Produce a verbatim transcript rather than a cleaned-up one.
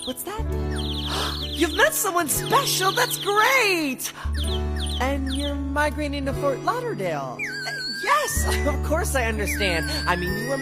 What's that? You've met someone special! That's great! And you're migrating to Fort Lauderdale. Uh, yes, of course I understand. I mean, you were